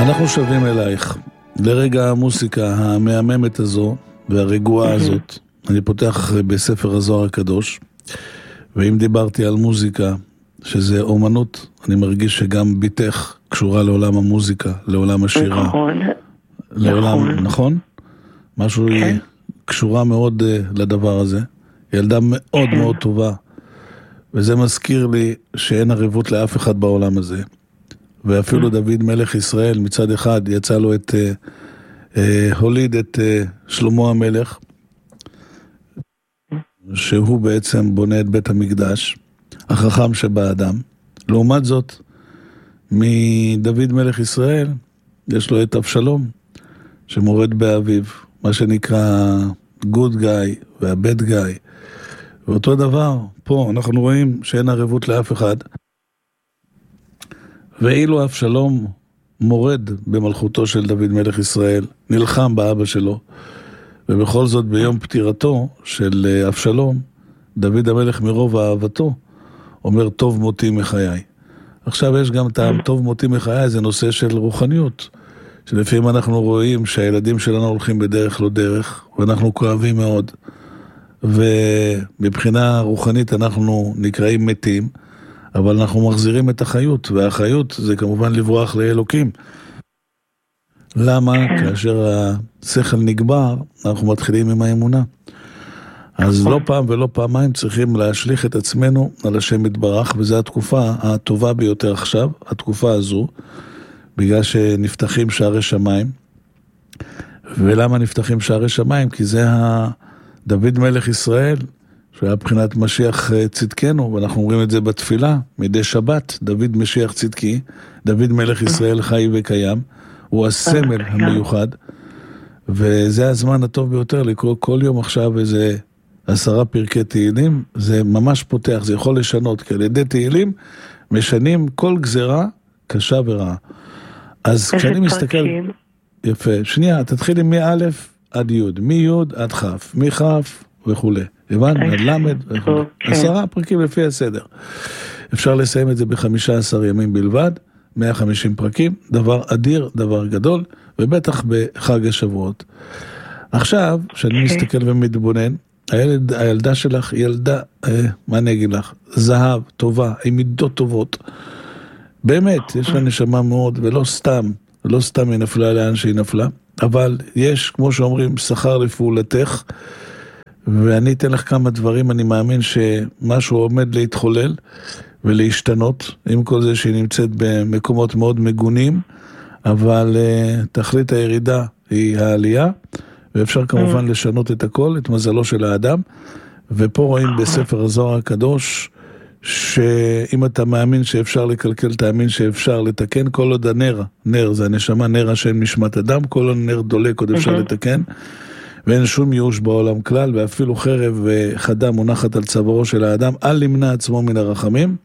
אנחנו שבים אלייך. לרגע המוסיקה המהממת הזו והרגועה הזאת, אני פותח בספר הזוהר הקדוש, ואם דיברתי על מוזיקה, שזה אומנות, אני מרגיש שגם ביתך קשורה לעולם המוזיקה, לעולם השירה. נכון. לעולם, נכון? משהו היא קשורה מאוד לדבר הזה. ילדה מאוד מאוד טובה, וזה מזכיר לי שאין ערבות לאף אחד בעולם הזה. ואפילו דוד מלך ישראל מצד אחד יצא לו הוליד את שלמה המלך, שהוא בעצם בונה את בית המקדש, החכם שבאדם. לעומת זאת, מדוד מלך ישראל יש לו את אבשלום, שמורד באביו, מה שנקרא good guy והbad guy. ואותו דבר, פה אנחנו רואים שאין ערבות לאף אחד. ואילו אבשלום מורד במלכותו של דוד מלך ישראל, נלחם באבא שלו, ובכל זאת ביום פטירתו של אבשלום, דוד המלך מרוב אהבתו, אומר טוב מותי מחיי. עכשיו יש גם טעם טוב מותי מחיי, זה נושא של רוחניות, שלפעמים אנחנו רואים שהילדים שלנו הולכים בדרך לא דרך, ואנחנו כואבים מאוד, ומבחינה רוחנית אנחנו נקראים מתים, אבל אנחנו מחזירים את החיות, והחיות זה כמובן לברוח לאלוקים. למה? כאשר השכל נגבר, אנחנו מתחילים עם האמונה. אז לא פעם ולא פעמיים צריכים להשליך את עצמנו על השם יתברך, וזו התקופה הטובה ביותר עכשיו, התקופה הזו, בגלל שנפתחים שערי שמיים. ולמה נפתחים שערי שמיים? כי זה דוד מלך ישראל, שהיה בחינת משיח צדקנו, ואנחנו אומרים את זה בתפילה, מדי שבת, דוד משיח צדקי, דוד מלך ישראל חי וקיים, הוא הסמל המיוחד, וזה הזמן הטוב ביותר לקרוא כל יום עכשיו איזה 10 פרקי תהילים, זה ממש פותח, זה יכול לשנות, כי על ידי תהילים משנים כל גזרה קשה ורעה. אז כשאני מסתכל, יפה, שנייה, תתחילי מא' עד י', מי' עד כ', מכ' וכו'. הבן, עד למד, 10 פרקים לפי הסדר. אפשר לסיים את זה ב15 ימים בלבד, 150 פרקים, דבר אדיר, דבר גדול, ובטח בחג השבועות. עכשיו, כשאני מסתכל ומתבונן, הילדה שלך, ילדה, מה אני אגיד לך? זהב, טובה, עם מידות טובות. באמת, יש לה נשמה מאוד, ולא סתם היא נפלה לאן שהיא נפלה, אבל יש, כמו שאומרים, שכר לפעולתך, ואני אתן לך כמה דברים, אני מאמין שמשהו עומד להתחולל ולהשתנות, עם כל זה שהיא נמצאת במקומות מאוד מגונים, אבל תכלית הירידה היא העלייה, ואפשר כמובן לשנות את הכל, את מזלו של האדם, ופה רואים בספר הזוהר הקדוש, שאם אתה מאמין שאפשר לקלקל, תאמין שאפשר לתקן, כל עוד נר זה הנשמה, נר השם נשמת אדם, כל עוד נר דולק עוד אפשר לתקן, ואין שום ייאוש בעולם כלל, ואפילו חרב חדה מונחת על צווארו של האדם, אל למנע עצמו מן הרחמים,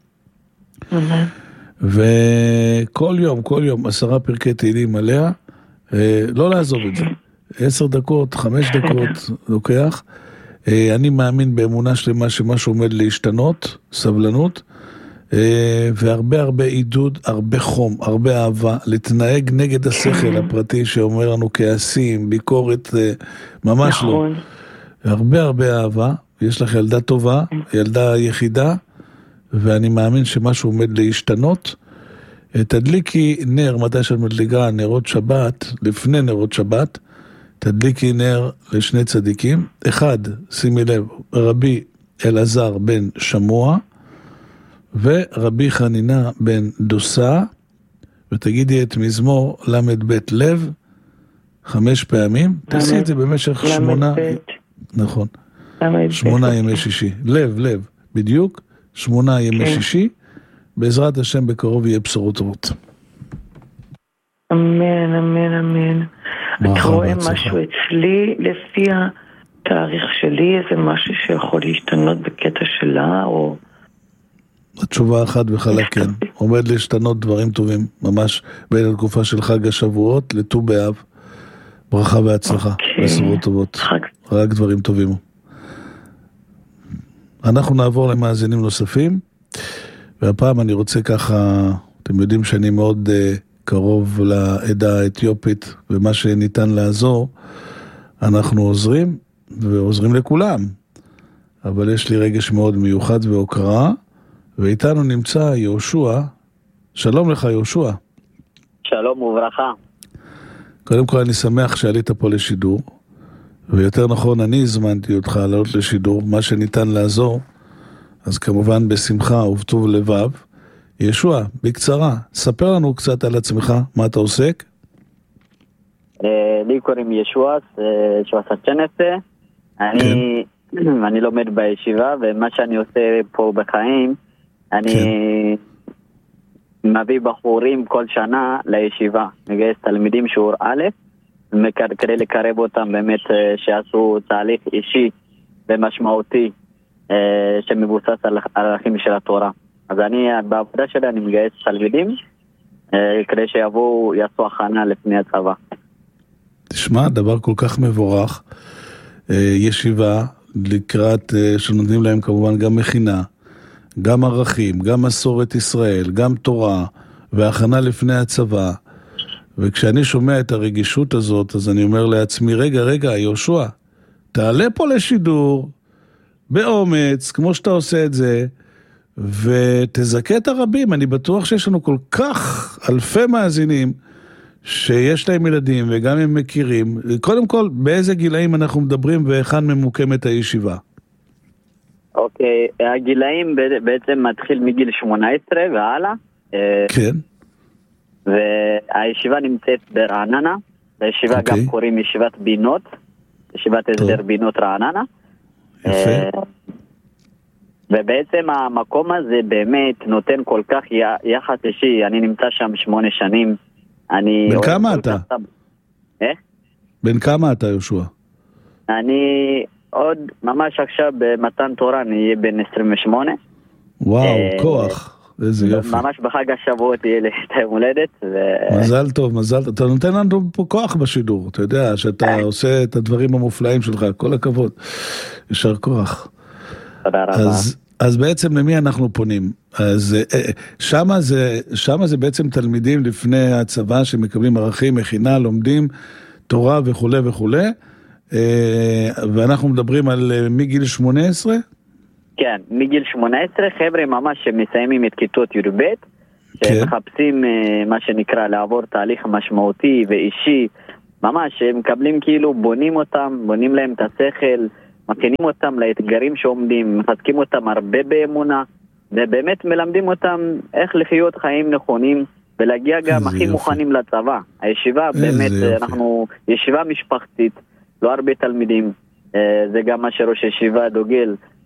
וכל יום 10 פרקי תהילים עליה, לא לעזוב את זה, 10 דקות, 5 דקות לוקח, אני מאמין באמונה שלמה שמשהו עומד להשתנות, סבלנות, והרבה עידוד, הרבה חום, הרבה אהבה, להתנהג נגד השכל הפרטי שאומר לנו כעסים, ביקורת, ממש לא. הרבה אהבה, יש לך ילדה טובה, ילדה יחידה, ואני מאמין שמשהו עומד להשתנות. תדליקי נר, מתי שאת מדליקה נרות שבת, לפני נרות שבת, תדליקי נר לשני צדיקים. אחד, שימי לב, רבי אלעזר בן שמוע, ורבי חנינה בן דוסה, ותגידי את מזמור ל"ב לב 5 פעמים, תעשי את זה במשך 8, נכון, 8 ימי שישי, לב, בדיוק, 8 ימי שישי, בעזרת השם בקרוב יהיה בשורות טובות. אמן. אתה רואה משהו אצלי, לפי התאריך שלי, איזה משהו שיכול להשתנות בקטע שלה, או... התשובה אחת וחלק כן. עומד להשתנות דברים טובים, ממש בין התקופה של חג השבועות לט"ו באב. ברכה והצלחה, בשורות טובות. רק דברים טובים. אנחנו נעבור למאזינים נוספים, והפעם אני רוצה ככה, אתם יודעים שאני מאוד קרוב לעדה האתיופית, ומה שניתן לעזור, אנחנו עוזרים, ועוזרים לכולם. אבל יש לי רגש מאוד מיוחד והוקרה, ואיתנו נמצא יהושע. שלום לך יהושע. שלום וברכה. קודם כל אני שמח שעלית פה לשידור, ויותר נכון אני הזמנתי אותך לעלות לשידור, מה שניתן לעזור, אז כמובן בשמחה ובטוב לבב. יהושע, בקצרה, ספר לנו קצת על עצמך, מה אתה עוסק? לי קוראים יהושע סצ'נסה, אני לומד בישיבה, ומה שאני עושה פה בחיים, אני מביא בחורים כל שנה לישיבה, מגייס תלמידים שיעור א', כדי לקרב אותם באמת שעשו תהליך אישי ומשמעותי שמבוסס על ערכים של התורה. אז בעבודה שלי אני מגייס תלמידים כדי שיבואו, יעשו הכנה לפני הצבא. תשמע, דבר כל כך מבורך, ישיבה לקראת שנותנים להם כמובן גם מכינה, גם ערכים, גם מסורת ישראל, גם תורה, והכנה לפני הצבא. וכשאני שומע את הרגישות הזאת, אז אני אומר לעצמי, רגע, יהושע, תעלה פה לשידור, באומץ, כמו שאתה עושה את זה, ותזכה את הרבים. אני בטוח שיש לנו כל כך אלפי מאזינים, שיש להם ילדים וגם הם מכירים. קודם כל, באיזה גילאים אנחנו מדברים והיכן ממוקמת הישיבה? אוקיי, הגילאים בעצם מתחיל מגיל 18 והלאה. כן. והישיבה נמצאת ברעננה. הישיבה גם קוראים ישיבת בינות, ישיבת הסדר בינות רעננה. יפה. ובעצם המקום הזה באמת נותן כל כך יחס אישי. אני נמצא שם 8 שנים. בן כמה אתה? בן כמה אתה יהושע? אני עוד ממש עכשיו במתן תורה, אני אהיה בן 28. וואו, כוח, איזה יופי. ממש בחג השבועות תהיה לי את היום הולדת. מזל טוב, מזל טוב. אתה נותן לנו פה כוח בשידור, אתה יודע שאתה עושה את הדברים המופלאים שלך, כל הכבוד. ישר כוח. תודה רבה. אז בעצם למי אנחנו פונים? אז שמה זה בעצם תלמידים לפני הצבא שמקבלים ערכים, מכינה, לומדים תורה וכו' וכו'. ואנחנו מדברים על מגיל 18? כן, מגיל 18 חבר'ה ממש שמסיימים את כיתות י"ב, שמחפשים מה שנקרא לעבור תהליך משמעותי ואישי, ממש הם מקבלים כאילו, בונים אותם, בונים להם את השכל, מכינים אותם לאתגרים שעומדים, מחזקים אותם הרבה באמונה, ובאמת מלמדים אותם איך לחיות חיים נכונים, ולהגיע גם הכי מוכנים לצבא. הישיבה באמת, אנחנו ישיבה משפחתית, לא הרבה תלמידים, זה גם מה שראש ישיבה דוגל,